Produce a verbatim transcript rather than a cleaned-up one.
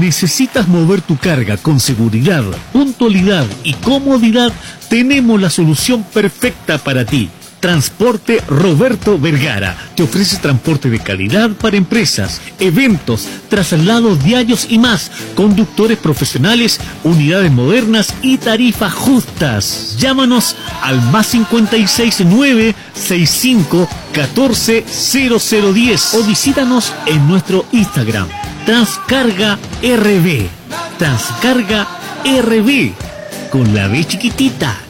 ¿Necesitas mover tu carga con seguridad, puntualidad y comodidad? Tenemos la solución perfecta para ti. Transporte Roberto Vergara te ofrece transporte de calidad para empresas, eventos, traslados diarios y más, conductores profesionales, unidades modernas y tarifas justas. Llámanos al más cincuenta y seis nueve sesenta y cinco catorce cero cero diez o visítanos en nuestro Instagram Transcarga R B. Transcarga R B con la B chiquitita.